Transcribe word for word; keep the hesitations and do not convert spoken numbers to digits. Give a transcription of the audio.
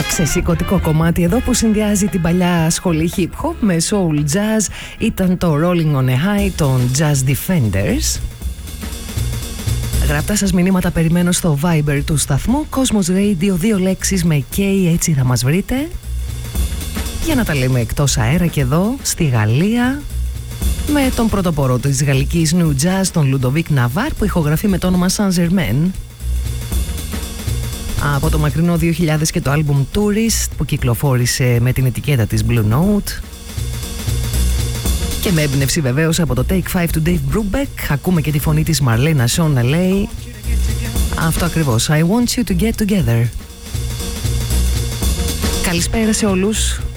Ξεσηκωτικό κομμάτι εδώ που συνδυάζει την παλιά σχολή hip hop με soul jazz. Ήταν το Rolling on a High των Jazz Defenders. Γραπτά σας μηνύματα περιμένω στο Viber του σταθμού. Cosmos Radio, δύο λέξεις με K, έτσι θα μας βρείτε. Για να τα λέμε εκτός αέρα και εδώ στη Γαλλία, με τον πρωτοπόρο της γαλλικής New Jazz, τον Ludovic Navarre, που ηχογραφεί με το όνομα Saint Germain. Από το μακρινό δύο χιλιάδες και το άλμπουμ Tourist που κυκλοφόρησε με την ετικέτα της Blue Note. Και με έμπνευση βεβαίως από το Take Five του Dave Brubeck, ακούμε και τη φωνή της Marlena Shaw να λέει αυτό ακριβώς, I want you to get together. Καλησπέρα σε όλους.